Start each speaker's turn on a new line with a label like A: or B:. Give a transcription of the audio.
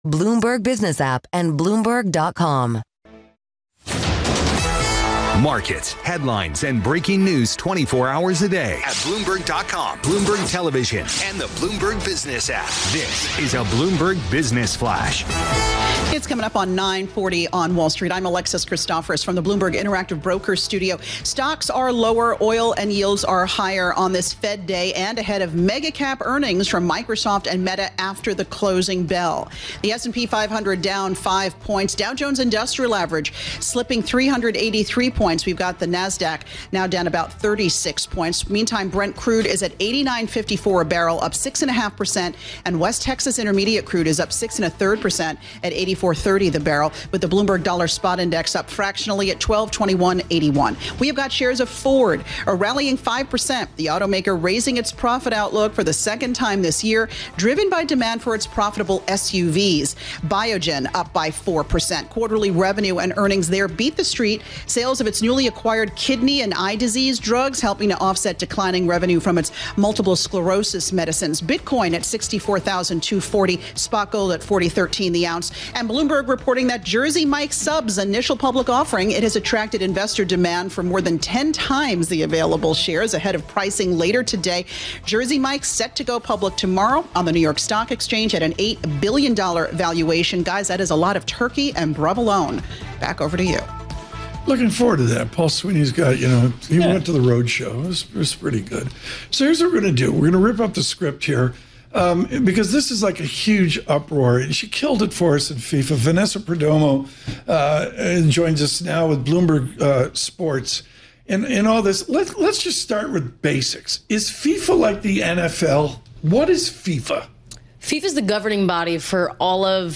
A: Bloomberg Business App, and Bloomberg.com.
B: Markets, headlines, and breaking news 24 hours a day at Bloomberg.com, Bloomberg Television, and the Bloomberg Business app. This is a Bloomberg Business Flash.
C: It's coming up on 9:40 on Wall Street. I'm Alexis Christoforous from the Bloomberg Interactive Brokers studio. Stocks are lower, oil and yields are higher on this Fed day and ahead of mega cap earnings from Microsoft and Meta after the closing bell. The S&P 500 down 5 points. Dow Jones Industrial Average slipping 383 points. We've got the NASDAQ now down about 36 points. Meantime, Brent crude is at $89.54 a barrel, up 6.5%, and West Texas Intermediate crude is up 6.33% at $84.30 the barrel, with the Bloomberg Dollar Spot Index up fractionally at $1221.81. We have got shares of Ford are rallying 5%. The automaker raising its profit outlook for the second time this year, driven by demand for its profitable SUVs. Biogen up by 4%. Quarterly revenue and earnings there beat the street. Sales of its newly acquired kidney and eye disease drugs helping to offset declining revenue from its multiple sclerosis medicines. Bitcoin at 64,240, spot gold at 40.13 the ounce. And Bloomberg reporting that Jersey Mike's subs initial public offering, it has attracted investor demand for more than 10 times the available shares ahead of pricing later today. Jersey Mike's set to go public tomorrow on the New York Stock Exchange at an $8 billion valuation. Guys, that is a lot of turkey and provolone. Back over to you.
D: Looking forward to that. Paul Sweeney's got, he went to the road show. It was pretty good. So here's what we're going to do. We're going to rip up the script here because this is like a huge uproar. And she killed it for us in FIFA. Vanessa Perdomo joins us now with Bloomberg Sports. And all this, let's just start with basics. Is FIFA like the NFL? What is FIFA?
E: FIFA is the governing body for all of